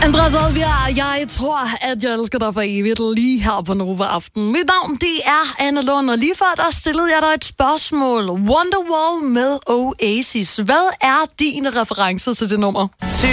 Andreas Oddbjerg, jeg tror, at jeg elsker dig for evigt lige her på Nova Aften. Mit navn, det er Anne Lund, og lige før der stillede jeg dig et spørgsmål. Wonderwall med Oasis. Hvad er dine referencer til det nummer?